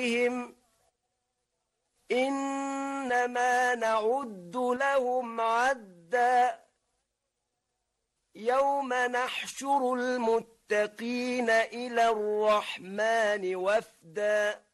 إنما نعد لهم عدا يوم نحشر المتقين إلى الرحمن وفدا